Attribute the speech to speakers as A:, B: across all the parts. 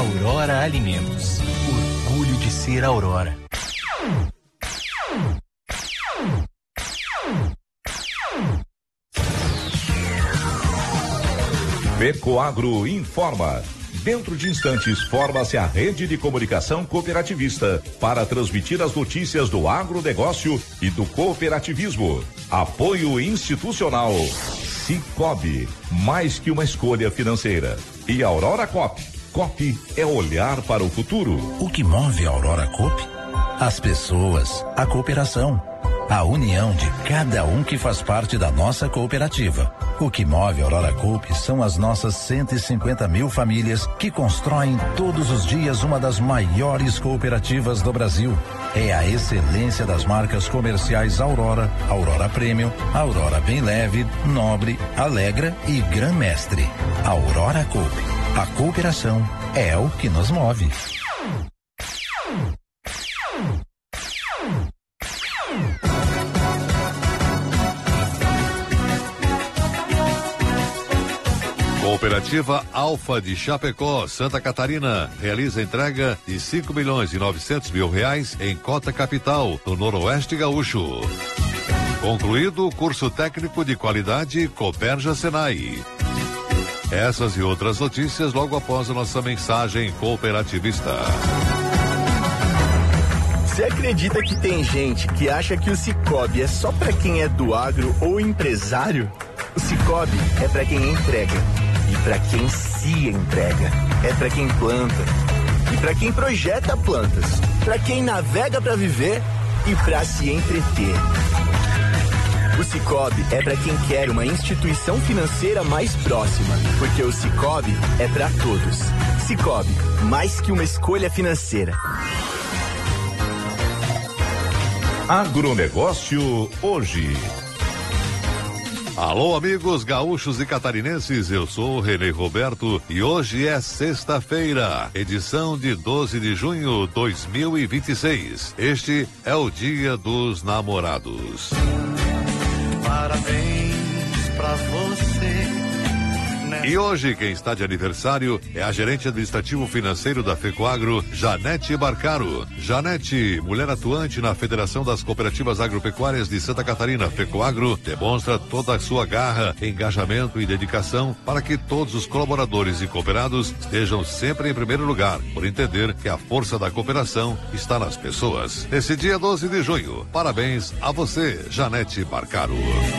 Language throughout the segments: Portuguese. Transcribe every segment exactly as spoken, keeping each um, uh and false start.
A: Aurora Alimentos. Orgulho de ser Aurora.
B: Fecoagro informa. Dentro de instantes, forma-se a rede de comunicação cooperativista para transmitir as notícias do agronegócio e do cooperativismo. Apoio institucional. Cicobi, mais que uma escolha financeira. E Aurora Coop. Coop é olhar para o futuro.
C: O que move a Aurora Coop? As pessoas, a cooperação, a união de cada um que faz parte da nossa cooperativa. O que move a Aurora Coop são as nossas cento e cinquenta mil famílias que constroem todos os dias uma das maiores cooperativas do Brasil. É a excelência das marcas comerciais Aurora, Aurora Premium, Aurora Bem Leve, Nobre, Alegra e Gran Mestre. Aurora Coop. A cooperação é o que nos move.
D: Cooperativa Alfa de Chapecó, Santa Catarina, realiza entrega de cinco milhões e novecentos mil reais em cota capital no Noroeste Gaúcho. Concluído o curso técnico de qualidade Cooperja Senai. Essas e outras notícias logo após a nossa mensagem cooperativista.
E: Você acredita que tem gente que acha que o Cicobi é só para quem é do agro ou empresário? O Cicobi é para quem entrega e para quem se entrega. É para quem planta e para quem projeta plantas, para quem navega para viver e para se entreter. O Cicobi é para quem quer uma instituição financeira mais próxima, porque o Cicobi é para todos. Cicobi, mais que uma escolha financeira.
B: Agronegócio hoje.
D: Alô, amigos gaúchos e catarinenses, eu sou o Renê Roberto e hoje é sexta-feira, edição de doze de junho de dois mil e vinte e seis. Este é o Dia dos Namorados.
F: Parabéns pra você.
D: E hoje quem está de aniversário é a gerente administrativo financeiro da Fecoagro, Janete Barcaro. Janete, mulher atuante na Federação das Cooperativas Agropecuárias de Santa Catarina, Fecoagro, demonstra toda a sua garra, engajamento e dedicação para que todos os colaboradores e cooperados estejam sempre em primeiro lugar, por entender que a força da cooperação está nas pessoas. Nesse dia doze de junho, parabéns a você, Janete Barcaro.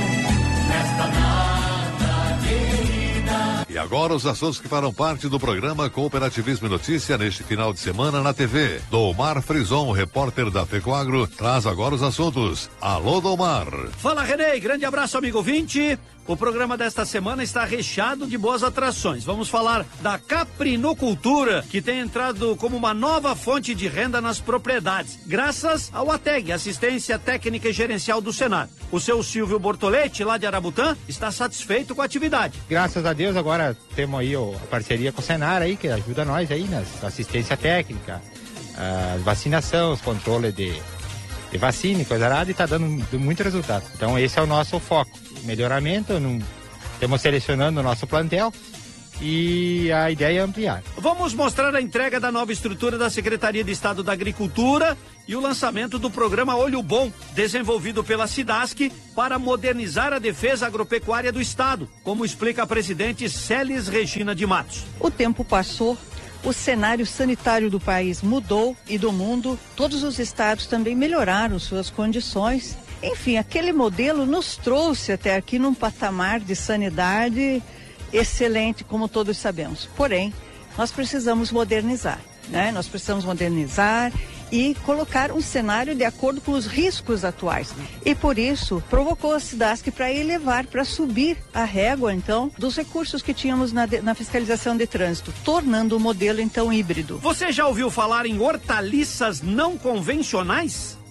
D: E agora os assuntos que farão parte do programa Cooperativismo e Notícia neste final de semana na T V. Domar Frison, repórter da Fecoagro, traz agora os assuntos. Alô, Domar.
G: Fala, Renê, grande abraço, amigo ouvinte. O programa desta semana está recheado de boas atrações. Vamos falar da caprinocultura, que tem entrado como uma nova fonte de renda nas propriedades, graças ao A T E G, Assistência Técnica e Gerencial do Senar. O seu Silvio Bortoletti, lá de Arabutã, está satisfeito com a atividade.
H: Graças a Deus, agora temos aí ó, a parceria com o Senar aí, que ajuda nós aí na assistência técnica, a vacinação, os controles de, de vacina e coisa arada, e está dando muito resultado. Então esse é o nosso foco. Melhoramento, não, estamos selecionando o nosso plantel e a ideia é ampliar.
G: Vamos mostrar a entrega da nova estrutura da Secretaria de Estado da Agricultura e o lançamento do programa Olho Bom, desenvolvido pela SIDASC para modernizar a defesa agropecuária do Estado, como explica a presidente Celis Regina de Matos.
I: O tempo passou, o cenário sanitário do país mudou e do mundo, todos os estados também melhoraram suas condições. Enfim, aquele modelo nos trouxe até aqui num patamar de sanidade excelente, como todos sabemos. Porém, nós precisamos modernizar, né? Nós precisamos modernizar e colocar um cenário de acordo com os riscos atuais. E por isso, provocou a SIDASC para elevar, para subir a régua, então, dos recursos que tínhamos na, na fiscalização de trânsito, tornando o modelo, então, híbrido.
G: Você já ouviu falar em hortaliças não convencionais?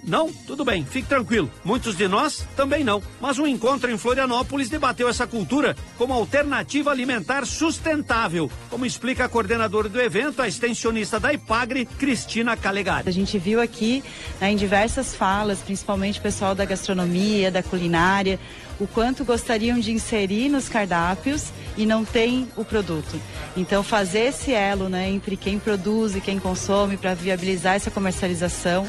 G: Não? Tudo bem, fique tranquilo. Muitos de nós também não. Mas um encontro em Florianópolis debateu essa cultura como alternativa alimentar sustentável, como explica a coordenadora do evento, a extensionista da Ipagre, Cristina Calegari.
J: A gente viu aqui, né, em diversas falas, principalmente o pessoal da gastronomia, da culinária, o quanto gostariam de inserir nos cardápios e não tem o produto. Então, fazer esse elo, né, entre quem produz e quem consome para viabilizar essa comercialização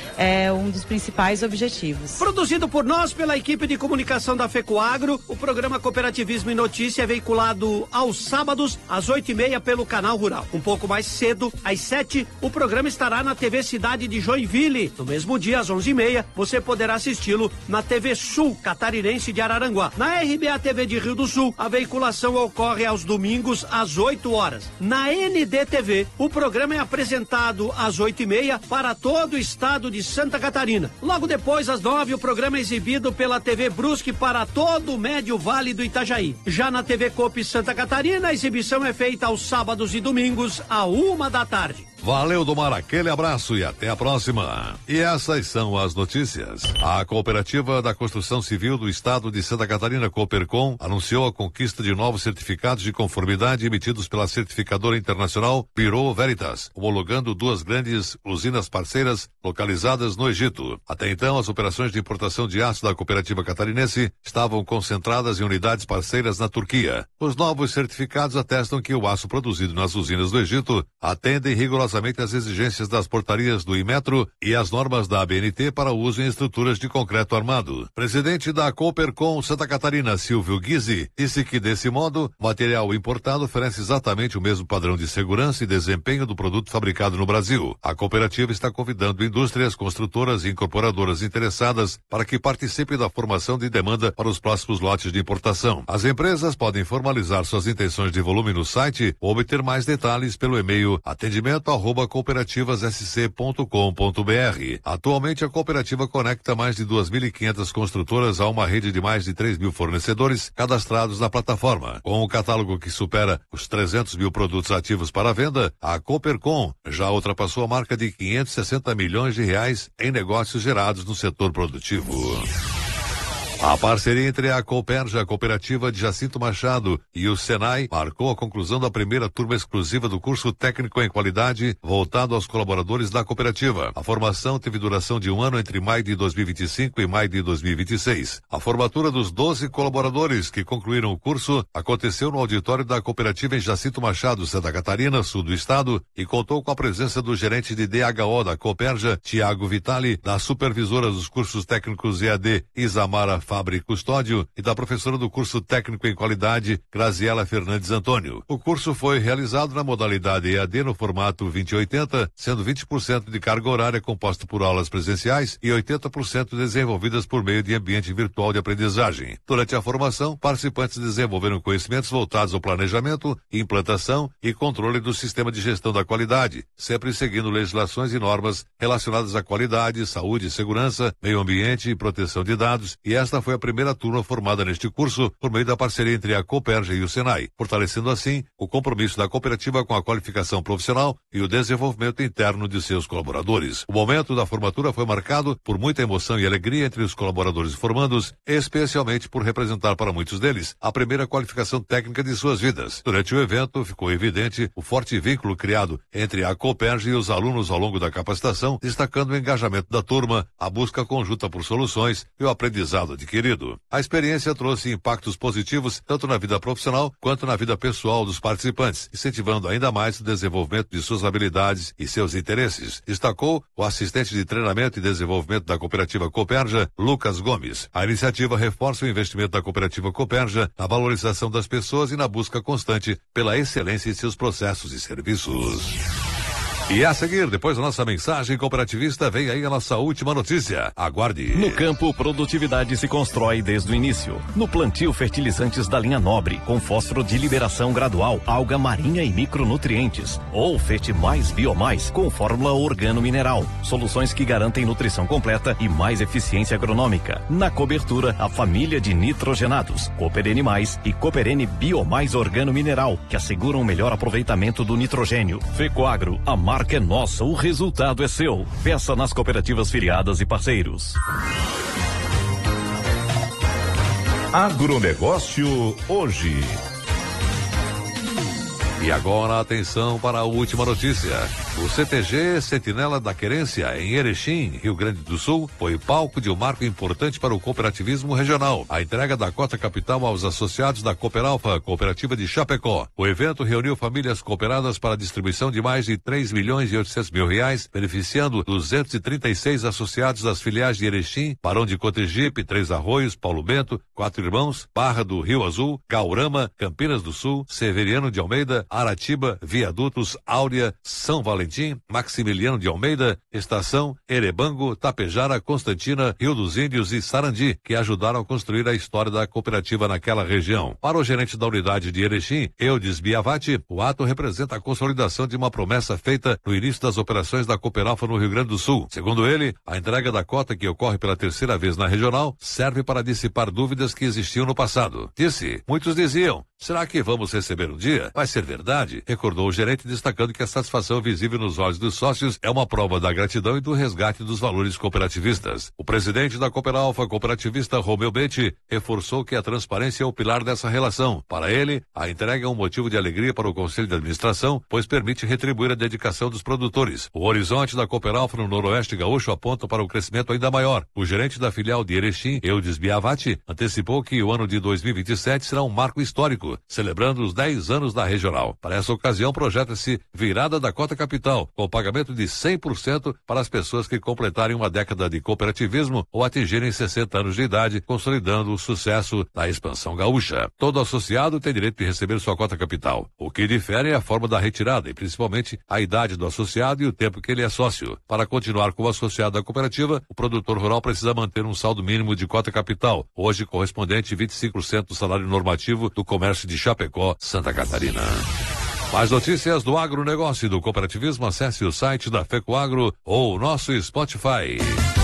J: é um dos principais objetivos.
G: Produzido por nós, pela equipe de comunicação da FECOAGRO, o programa Cooperativismo e Notícia é veiculado aos sábados, às oito e meia, pelo Canal Rural. Um pouco mais cedo, às sete, o programa estará na T V Cidade de Joinville. No mesmo dia, às onze e meia, você poderá assisti-lo na T V Sul Catarinense de Araranguá. Na R B A T V de Rio do Sul, a veiculação ocorre aos domingos, às oito horas. Na N D T V, o programa é apresentado às oito e meia para todo o estado de Santa Catarina. Logo depois, às nove, o programa é exibido pela T V Brusque para todo o Médio Vale do Itajaí. Já na T V Coop Santa Catarina, a exibição é feita aos sábados e domingos, à uma da tarde.
D: Valeu, Domar, aquele abraço e até a próxima. E essas são as notícias. A Cooperativa da Construção Civil do Estado de Santa Catarina, Coopercon, anunciou a conquista de novos certificados de conformidade emitidos pela certificadora internacional Bureau Veritas, homologando duas grandes usinas parceiras localizadas no Egito. Até então, as operações de importação de aço da cooperativa catarinense estavam concentradas em unidades parceiras na Turquia. Os novos certificados atestam que o aço produzido nas usinas do Egito atende rigorosamente as exigências das portarias do Inmetro e as normas da A B N T para uso em estruturas de concreto armado. Presidente da Coopercon Santa Catarina, Silvio Guizzi, disse que, desse modo, o material importado oferece exatamente o mesmo padrão de segurança e desempenho do produto fabricado no Brasil. A cooperativa está convidando indústrias, construtoras e incorporadoras interessadas para que participem da formação de demanda para os próximos lotes de importação. As empresas podem formalizar suas intenções de volume no site ou obter mais detalhes pelo e-mail atendimento arroba cooperativas s c ponto com ponto b r. Atualmente, a cooperativa conecta mais de duas mil e quinhentas construtoras a uma rede de mais de três mil fornecedores cadastrados na plataforma. Com um catálogo que supera os trezentos mil produtos ativos para venda, a Coopercon já ultrapassou a marca de quinhentos e sessenta milhões de reais em negócios gerados no setor produtivo. A parceria entre a Cooperja, a cooperativa de Jacinto Machado, e o Senai marcou a conclusão da primeira turma exclusiva do curso técnico em qualidade voltado aos colaboradores da cooperativa. A formação teve duração de um ano entre maio de dois mil e vinte e cinco e maio de dois mil e vinte e seis. A formatura dos doze colaboradores que concluíram o curso aconteceu no auditório da cooperativa em Jacinto Machado, Santa Catarina, sul do estado, e contou com a presença do gerente de D H O da Cooperja, Tiago Vitali, da supervisora dos cursos técnicos E A D, Isamara Fabre Custódio, e da professora do curso técnico em qualidade, Graziela Fernandes Antônio. O curso foi realizado na modalidade E A D no formato vinte e oitenta, sendo vinte por cento de carga horária composta por aulas presenciais e oitenta por cento desenvolvidas por meio de ambiente virtual de aprendizagem. Durante a formação, participantes desenvolveram conhecimentos voltados ao planejamento, implantação e controle do sistema de gestão da qualidade, sempre seguindo legislações e normas relacionadas à qualidade, saúde e segurança, meio ambiente e proteção de dados, e esta foi a primeira turma formada neste curso por meio da parceria entre a Cooperja e o Senai, fortalecendo assim o compromisso da cooperativa com a qualificação profissional e o desenvolvimento interno de seus colaboradores. O momento da formatura foi marcado por muita emoção e alegria entre os colaboradores formandos, especialmente por representar para muitos deles a primeira qualificação técnica de suas vidas. Durante o evento, ficou evidente o forte vínculo criado entre a Cooperja e os alunos ao longo da capacitação, destacando o engajamento da turma, a busca conjunta por soluções e o aprendizado adquirido. A experiência trouxe impactos positivos tanto na vida profissional quanto na vida pessoal dos participantes, incentivando ainda mais o desenvolvimento de suas habilidades e seus interesses, destacou o assistente de treinamento e desenvolvimento da cooperativa Cooperja, Lucas Gomes. A iniciativa reforça o investimento da cooperativa Cooperja na valorização das pessoas e na busca constante pela excelência em seus processos e serviços. E a seguir, depois da nossa mensagem cooperativista, vem aí a nossa última notícia. Aguarde.
K: No campo, produtividade se constrói desde o início. No plantio, fertilizantes da linha Nobre, com fósforo de liberação gradual, alga marinha e micronutrientes. Ou Fete Mais Biomais, com fórmula organo-mineral. Soluções que garantem nutrição completa e mais eficiência agronômica. Na cobertura, a família de nitrogenados, Cooperene Mais e Cooperene Biomais Organo-Mineral, que asseguram o melhor aproveitamento do nitrogênio. Fecoagro, a marca é nossa, o resultado é seu. Peça nas cooperativas filiadas e parceiros.
B: Agronegócio hoje.
D: E agora atenção para a última notícia. O C T G Sentinela da Querência, em Erechim, Rio Grande do Sul, foi palco de um marco importante para o cooperativismo regional. A entrega da cota capital aos associados da Cooperalfa, cooperativa de Chapecó. O evento reuniu famílias cooperadas para a distribuição de mais de três milhões e oitocentos mil reais, beneficiando duzentos e trinta e seis associados das filiais de Erechim, Barão de Cotegipe, Três Arroios, Paulo Bento, Quatro Irmãos, Barra do Rio Azul, Gaurama, Campinas do Sul, Severiano de Almeida, Aratiba, Viadutos, Áurea, São Valentim, Maximiliano de Almeida, Estação, Erebango, Tapejara, Constantina, Rio dos Índios e Sarandi, que ajudaram a construir a história da cooperativa naquela região. Para o gerente da unidade de Erechim, Eudes Biavati, o ato representa a consolidação de uma promessa feita no início das operações da Cooperalfa no Rio Grande do Sul. Segundo ele, a entrega da cota, que ocorre pela terceira vez na regional, serve para dissipar dúvidas que existiam no passado. Disse, muitos diziam, será que vamos receber um dia? Vai ser verdade? Recordou o gerente, destacando que a satisfação visível nos olhos dos sócios é uma prova da gratidão e do resgate dos valores cooperativistas. O presidente da Cooperalfa, cooperativista Romeu Betti, reforçou que a transparência é o pilar dessa relação. Para ele, a entrega é um motivo de alegria para o Conselho de Administração, pois permite retribuir a dedicação dos produtores. O horizonte da Cooperalfa no Noroeste Gaúcho aponta para um crescimento ainda maior. O gerente da filial de Erechim, Eudes Biavati, antecipou que o ano de dois mil e vinte e sete será um marco histórico, celebrando os dez anos da regional. Para essa ocasião, projeta-se virada da cota capital, com pagamento de cem por cento para as pessoas que completarem uma década de cooperativismo ou atingirem sessenta anos de idade, consolidando o sucesso da expansão gaúcha. Todo associado tem direito de receber sua cota capital. O que difere é a forma da retirada e principalmente a idade do associado e o tempo que ele é sócio. Para continuar como associado da cooperativa, o produtor rural precisa manter um saldo mínimo de cota capital, hoje correspondente a vinte e cinco por cento do salário normativo do comércio de Chapecó, Santa Catarina. Mais notícias do agronegócio e do cooperativismo, acesse o site da FECOAGRO ou o nosso Spotify.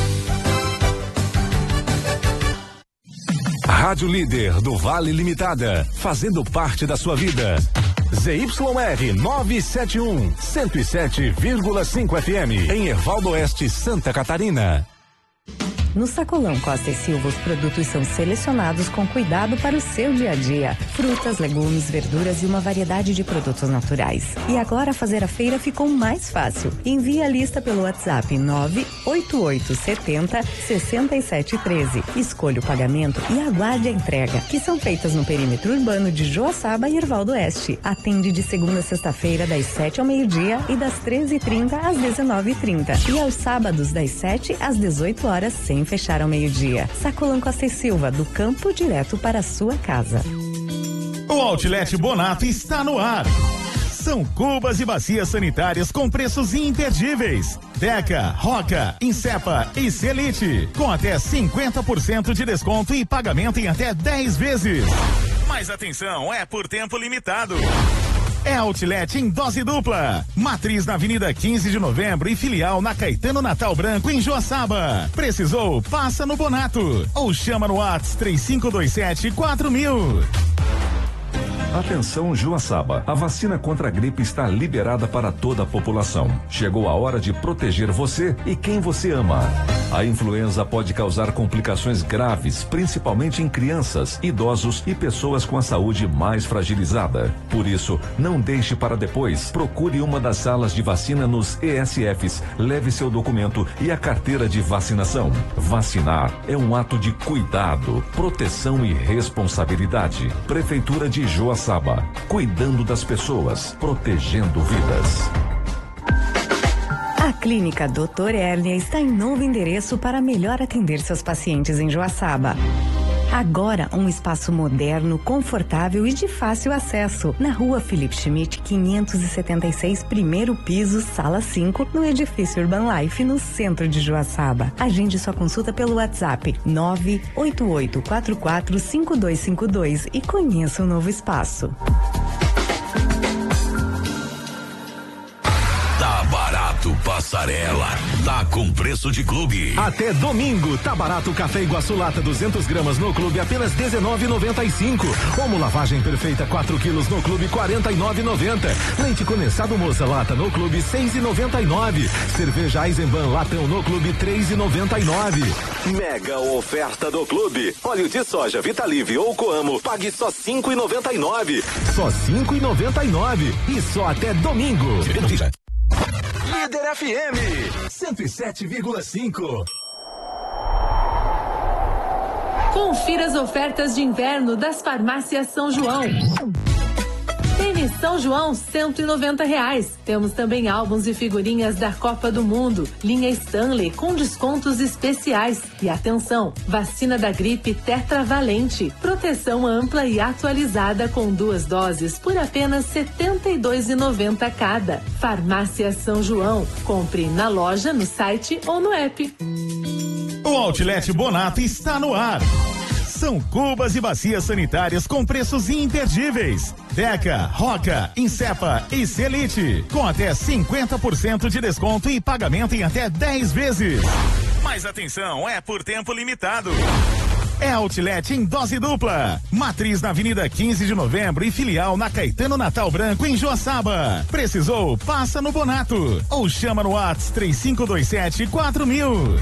L: Rádio Líder do Vale Limitada, fazendo parte da sua vida. Z Y R novecentos e setenta e um, cento e sete vírgula cinco F M, em Ervaldo Oeste, Santa Catarina.
M: No Sacolão Costa e Silva, os produtos são selecionados com cuidado para o seu dia a dia. Frutas, legumes, verduras e uma variedade de produtos naturais. E agora fazer a feira ficou mais fácil. Envie a lista pelo WhatsApp nove oito oito sete zero, seis sete um três. Escolha o pagamento e aguarde a entrega, que são feitas no perímetro urbano de Joaçaba e Ervaldo Oeste. Atende de segunda a sexta-feira, das sete ao meio-dia e das treze e trinta às dezenove e trinta. E aos sábados, das sete às dezoito horas, sem fechar ao meio-dia. Sacolão Costa e Silva, do campo direto para a sua casa.
N: O Outlet Bonato está no ar. São cubas e bacias sanitárias com preços imperdíveis. Deca, Roca, Insepa e Celite, com até cinquenta por cento de desconto e pagamento em até dez vezes. Mas atenção, é por tempo limitado. É Outlet em dose dupla. Matriz na Avenida quinze de Novembro e filial na Caetano Natal Branco, em Joaçaba. Precisou? Passa no Bonato. Ou chama no WhatsApp três cinco dois sete quatro mil.
O: Atenção Joaçaba, a vacina contra a gripe está liberada para toda a população. Chegou a hora de proteger você e quem você ama. A influenza pode causar complicações graves, principalmente em crianças, idosos e pessoas com a saúde mais fragilizada. Por isso, não deixe para depois. Procure uma das salas de vacina nos E S Fs, leve seu documento e a carteira de vacinação. Vacinar é um ato de cuidado, proteção e responsabilidade. Prefeitura de Joaçaba. Saba, cuidando das pessoas, protegendo vidas.
M: A Clínica doutor Hérnia está em novo endereço para melhor atender seus pacientes em Joaçaba. Agora, um espaço moderno, confortável e de fácil acesso. Na rua Felipe Schmidt, quinhentos e setenta e seis, primeiro piso, sala cinco, no edifício Urban Life, no centro de Joaçaba. Agende sua consulta pelo WhatsApp nove oito oito quatro quatro cinco dois cinco dois e conheça o novo espaço.
L: Tá barato.
P: barato, passarela. Tá com preço de clube.
L: Até domingo, tá barato o café Iguaçu Lata duzentas gramas no clube, apenas dezenove e noventa e cinco. Omo lavagem perfeita quatro quilos no clube, quarenta e nove e noventa. Leite condensado Moça Lata no clube, seis e noventa e nove. Cerveja Eisenbahn Latão no clube, três e noventa e nove.
K: Mega oferta do clube. Óleo de soja Vitalive ou Coamo, pague só cinco e noventa e nove.
L: Só cinco e noventa e nove. E só até domingo.
N: Líder F M cento e sete vírgula cinco.
Q: Confira as ofertas de inverno das farmácias São João. Tênis São João, cento e noventa reais. Temos também álbuns e figurinhas da Copa do Mundo, linha Stanley com descontos especiais. E atenção, vacina da gripe tetravalente, proteção ampla e atualizada com duas doses por apenas setenta e dois reais e noventa centavos cada. Farmácia São João, compre na loja, no site ou no app.
N: O Outlet Bonato está no ar. São cubas e bacias sanitárias com preços imperdíveis. Deca, Roca, Insepa e Celite, com até cinquenta por cento de desconto e pagamento em até dez vezes. Mas atenção, é por tempo limitado. É Outlet em dose dupla. Matriz na Avenida quinze de Novembro e filial na Caetano Natal Branco em Joaçaba. Precisou? Passa no Bonato ou chama no WhatsApp três cinco dois sete quatro mil.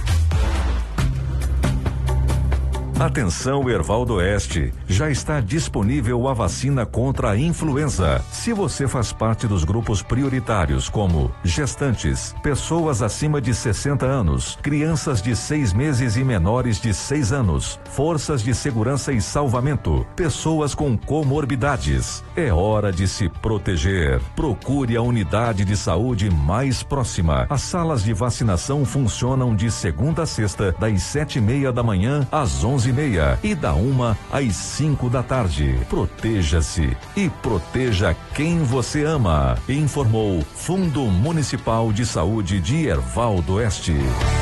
O: Atenção, Hervaldo Oeste, já está disponível a vacina contra a influenza. Se você faz parte dos grupos prioritários como gestantes, pessoas acima de sessenta anos, crianças de seis meses e menores de seis anos, forças de segurança e salvamento, pessoas com comorbidades, é hora de se proteger. Procure a unidade de saúde mais próxima. As salas de vacinação funcionam de segunda a sexta, das sete e meia da manhã às onze e meia e da uma às cinco da tarde. Proteja-se e proteja quem você ama. Informou Fundo Municipal de Saúde de Hervaldo Oeste.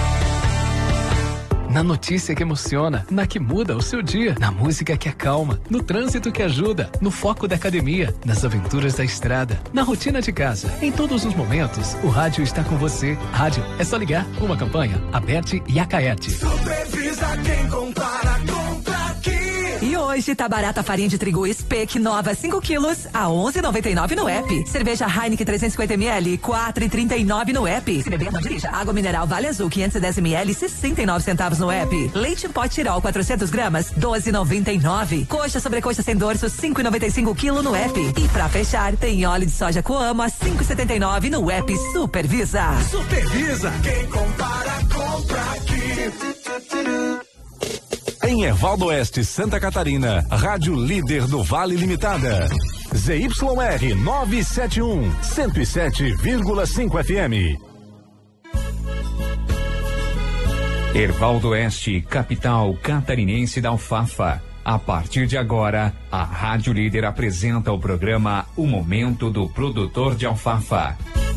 R: Na notícia que emociona, na que muda o seu dia, na música que acalma, no trânsito que ajuda, no foco da academia, nas aventuras da estrada, na rotina de casa. Em todos os momentos, o rádio está com você. Rádio, é só ligar. Uma campanha, Aberte e Acaerte.
N: Supervisa quem compara, compra aqui.
S: E hoje tá barata a farinha de trigo Spec nova cinco quilos a onze e noventa e nove no app. Cerveja Heineken trezentos e cinquenta mililitros quatro e trinta e nove no app. Se beber não dirija. Água mineral Vale Azul quinhentos e dez mililitros sessenta e nove centavos no app. Leite em pó Tirol quatrocentas gramas doze e noventa e nove. Coxa sobrecoxa sem dorso cinco e noventa e cinco quilo no app. E pra fechar tem óleo de soja Coamo a cinco e setenta e nove no app. Supervisa.
N: Supervisa quem compara, compra aqui.
L: Em Hervaldo Oeste, Santa Catarina, Rádio Líder do Vale Limitada. Z Y R novecentos e setenta e um, cento e sete vírgula cinco F M.
T: Hervaldo Oeste, capital catarinense da alfafa. A partir de agora, a Rádio Líder apresenta o programa O Momento do Produtor de Alfafa.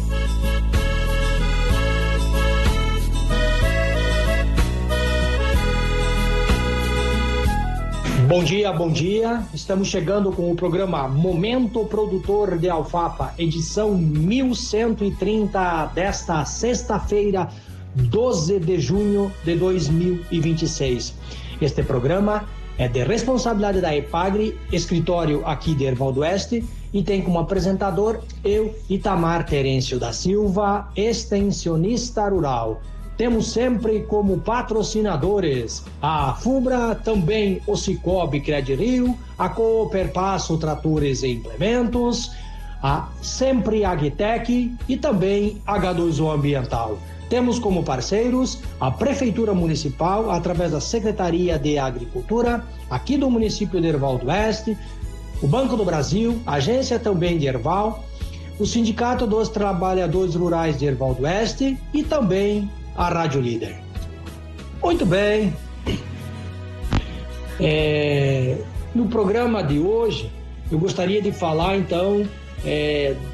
U: Bom dia, bom dia. Estamos chegando com o programa Momento Produtor de Alfafa, edição mil cento e trinta desta sexta-feira, doze de junho de dois mil e vinte e seis. Este programa é de responsabilidade da EPAGRE, escritório aqui de Hervaldo Oeste, e tem como apresentador eu, Itamar Terêncio da Silva, extensionista rural. Temos sempre como patrocinadores a FUBRA, também o Cicobi Credirio, a Cooper Passo Tratores e Implementos, a Sempre Agtech e também H dois O Ambiental. Temos como parceiros a Prefeitura Municipal, através da Secretaria de Agricultura, aqui do município de Hervaldo Oeste, o Banco do Brasil, a agência também de Herval, o Sindicato dos Trabalhadores Rurais de Hervaldo Oeste e também a Rádio Líder. Muito bem. É, no programa de hoje, eu gostaria de falar, então, é,